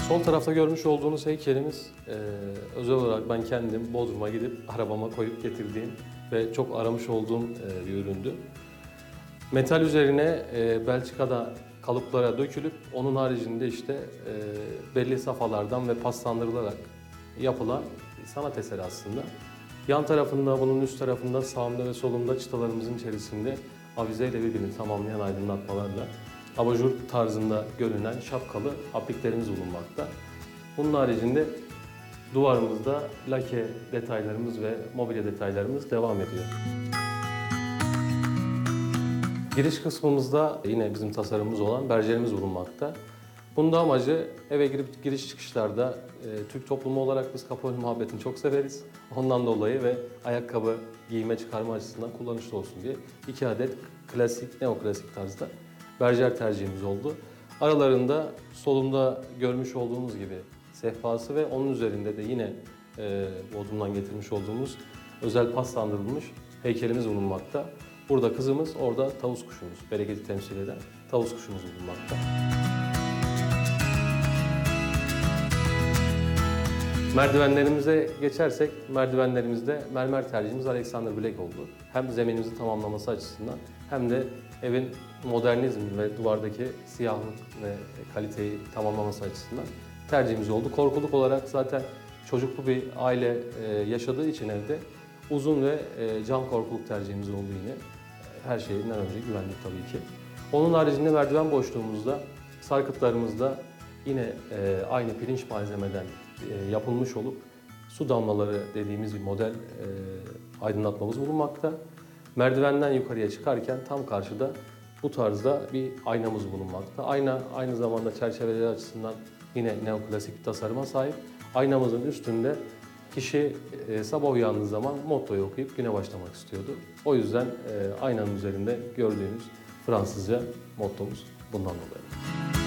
Sol tarafta görmüş olduğunuz heykelimiz özel olarak ben kendim Bodrum'a gidip arabama koyup getirdiğim ve çok aramış olduğum bir üründü. Metal üzerine Belçika'da kalıplara dökülüp onun haricinde işte belli safhalardan ve paslandırılarak yapılan bir sanat eseri aslında. Yan tarafında, bunun üst tarafında, sağımda ve solumda çıtalarımızın içerisinde avizeyle birbirini tamamlayan aydınlatmalarla abajur tarzında görünen şapkalı apliklerimiz bulunmakta. Bunun haricinde duvarımızda lake detaylarımız ve mobilya detaylarımız devam ediyor. Giriş kısmımızda yine bizim tasarımımız olan berjerimiz bulunmakta. Bunun da amacı eve girip giriş çıkışlarda Türk toplumu olarak biz kapı önü muhabbetini çok severiz. Ondan dolayı ve ayakkabı giyme çıkarma açısından kullanışlı olsun diye 2 adet klasik, neoklasik tarzda berjer tercihimiz oldu. Aralarında solunda görmüş olduğumuz gibi sehpası ve onun üzerinde de yine Bodrum'dan getirmiş olduğumuz özel paslandırılmış heykelimiz bulunmakta. Burada kızımız, orada tavus kuşumuz, bereketi temsil eden tavus kuşumuz bulunmakta. Merdivenlerimize geçersek, merdivenlerimizde mermer tercihimiz Alexander Black oldu. Hem zeminimizi tamamlaması açısından hem de evin modernizm ve duvardaki siyahlık ve kaliteyi tamamlaması açısından tercihimiz oldu. Korkuluk olarak zaten çocuklu bir aile yaşadığı için evde uzun ve cam korkuluk tercihimiz oldu yine. Her şeyinden önce güvenlik tabii ki. Onun haricinde merdiven boşluğumuzda, sarkıtlarımızda yine aynı pirinç malzemeden yapılmış olup su damlaları dediğimiz bir model aydınlatmamız bulunmakta. Merdivenden yukarıya çıkarken tam karşıda bu tarzda bir aynamız bulunmakta. Ayna aynı zamanda çerçeveleri açısından yine neoklasik bir tasarıma sahip. Aynamızın üstünde kişi sabah uyandığı zaman mottoyu okuyup güne başlamak istiyordu. O yüzden aynanın üzerinde gördüğünüz Fransızca mottomuz bundan dolayı.